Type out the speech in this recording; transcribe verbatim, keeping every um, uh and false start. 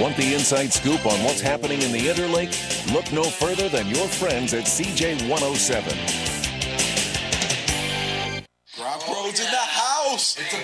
Want the inside scoop on what's happening in the Interlake? Look no further than your friends at C J one oh seven. Rock Bros in the house.